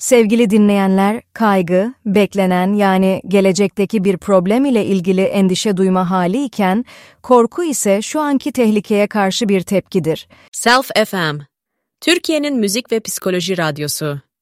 Sevgili dinleyenler, kaygı, beklenen yani gelecekteki bir problem ile ilgili endişe duyma hali iken, korku ise şu anki tehlikeye karşı bir tepkidir. Self FM, Türkiye'nin müzik ve psikoloji radyosu.